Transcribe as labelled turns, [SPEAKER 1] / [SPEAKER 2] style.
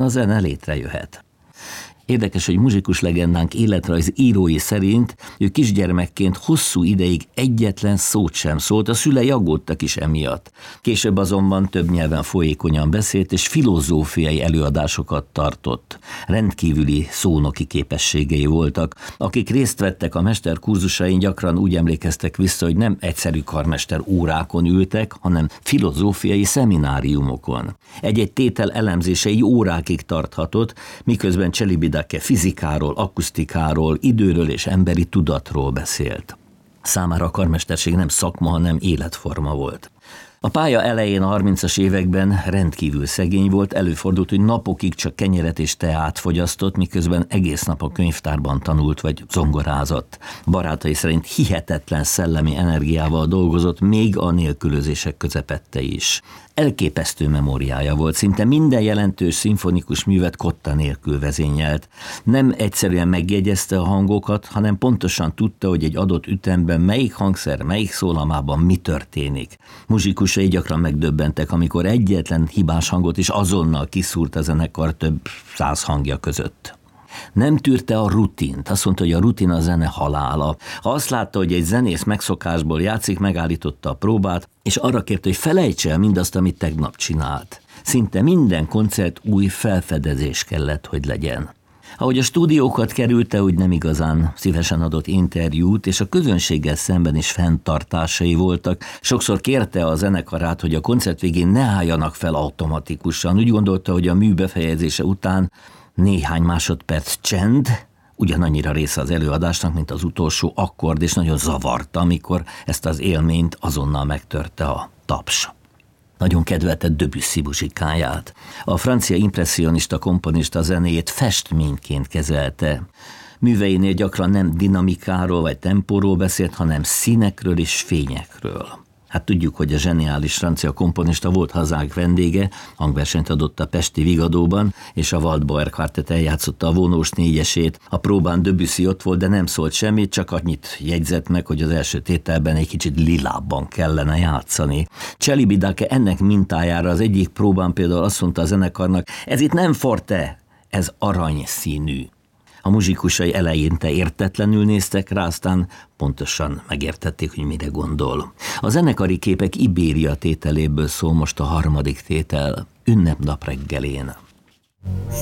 [SPEAKER 1] a zene létrejöhet. Érdekes, hogy muzsikus legendánk életrajz írói szerint ő kisgyermekként hosszú ideig egyetlen szót sem szólt, a szülei aggódtak is emiatt. Később azonban több nyelven folyékonyan beszélt és filozófiai előadásokat tartott. Rendkívüli szónoki képességei voltak. Akik részt vettek a mester kurzusain, gyakran úgy emlékeztek vissza, hogy nem egyszerű karmester órákon ültek, hanem filozófiai szemináriumokon. Egy-egy tétel elemzése így órákig tarthatott, miközben Celibidache fizikáról, akusztikáról, időről és emberi tudatról beszélt. Számára a karmesterség nem szakma, hanem életforma volt. A pálya elején a 30-as években rendkívül szegény volt, előfordult, hogy napokig csak kenyeret és teát fogyasztott, miközben egész nap a könyvtárban tanult vagy zongorázott. Barátai szerint hihetetlen szellemi energiával dolgozott, még a nélkülözések közepette is. Elképesztő memóriája volt, szinte minden jelentős szimfonikus művet kotta nélkül vezényelt. Nem egyszerűen megjegyezte a hangokat, hanem pontosan tudta, hogy egy adott ütemben melyik hangszer, melyik szólamában mi történik. Muzsikusai gyakran megdöbbentek, amikor egyetlen hibás hangot is azonnal kiszúrt a zenekar több 100 hangja között. Nem tűrte a rutint, azt mondta, hogy a rutin a zene halála. Ha azt látta, hogy egy zenész megszokásból játszik, megállította a próbát, és arra kérte, hogy felejtse el mindazt, amit tegnap csinált. Szinte minden koncert új felfedezés kellett, hogy legyen. Ahogy a stúdiókat kerülte, úgy nem igazán szívesen adott interjút, és a közönséggel szemben is fenntartásai voltak. Sokszor kérte a zenekarát, hogy a koncert végén ne álljanak fel automatikusan. Úgy gondolta, hogy a mű befejezése után néhány másodperc csend ugyanannyira része az előadásnak, mint az utolsó akkord, és nagyon zavarta, amikor ezt az élményt azonnal megtörte a taps. Nagyon kedvelte Debussy muzsikáját. A francia impresszionista komponista zenéjét festményként kezelte. Műveinél gyakran nem dinamikáról vagy tempóról beszélt, hanem színekről és fényekről. Hát tudjuk, hogy a zseniális francia komponista volt hazánk vendége, hangversenyt adott a Pesti Vigadóban, és a Waldbauer Quartet eljátszotta a vonós négyesét. A próbán Debussy ott volt, de nem szólt semmit, csak annyit jegyzett meg, hogy az első tételben egy kicsit lilábban kellene játszani. Celibidache ennek mintájára az egyik próbán például azt mondta a zenekarnak, ez itt nem forte, ez aranyszínű. A muzsikusai eleinte értetlenül néztek rá, aztán pontosan megértették, hogy mire gondol. A zenekari képek Ibéria tételéből szól most a harmadik tétel, Ünnepnap reggelén.